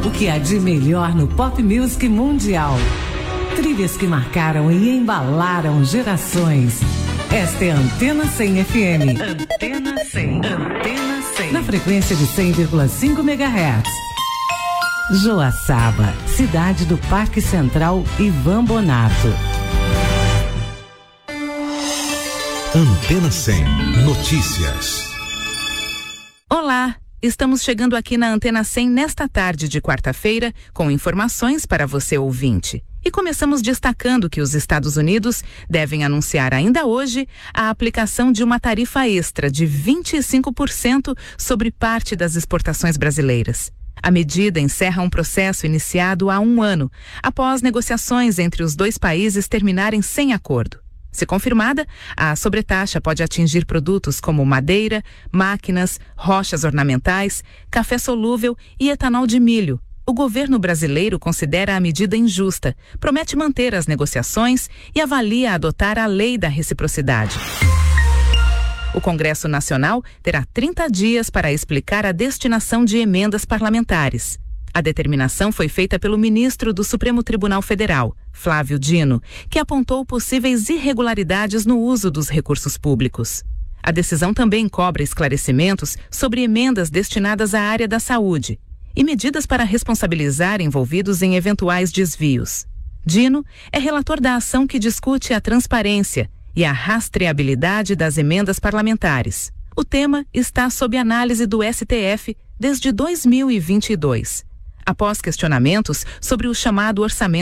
O que há de melhor no pop music mundial. Trilhas que marcaram e embalaram gerações. Esta é a Antena 100 FM. Antena 100. Antena 100. Na frequência de 100,5 MHz. Joaçaba, cidade do Parque Central Ivan Bonato. Antena 100 Notícias. Olá, estamos chegando aqui na Antena 100 nesta tarde de quarta-feira com informações para você ouvinte. E começamos destacando que os Estados Unidos devem anunciar ainda hoje a aplicação de uma tarifa extra de 25% sobre parte das exportações brasileiras. A medida encerra um processo iniciado há 1 ano, após negociações entre os dois países terminarem sem acordo. Se confirmada, a sobretaxa pode atingir produtos como madeira, máquinas, rochas ornamentais, café solúvel e etanol de milho. O governo brasileiro considera a medida injusta, promete manter as negociações e avalia adotar a lei da reciprocidade. O Congresso Nacional terá 30 dias para explicar a destinação de emendas parlamentares. A determinação foi feita pelo ministro do Supremo Tribunal Federal, Flávio Dino, que apontou possíveis irregularidades no uso dos recursos públicos. A decisão também cobra esclarecimentos sobre emendas destinadas à área da saúde e medidas para responsabilizar envolvidos em eventuais desvios. Dino é relator da ação que discute a transparência e a rastreabilidade das emendas parlamentares. O tema está sob análise do STF desde 2022, após questionamentos sobre o chamado orçamento